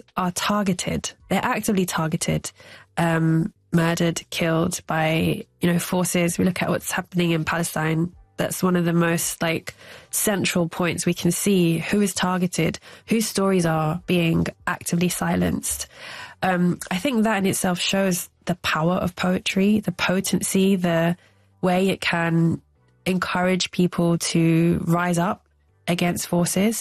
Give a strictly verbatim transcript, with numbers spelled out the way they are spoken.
are targeted. They're actively targeted, um, murdered, killed by, you know, forces. We look at what's happening in Palestine. That's one of the most like central points we can see. Who is targeted, whose stories are being actively silenced. Um, I think that in itself shows the power of poetry, the potency, the way it can encourage people to rise up against forces.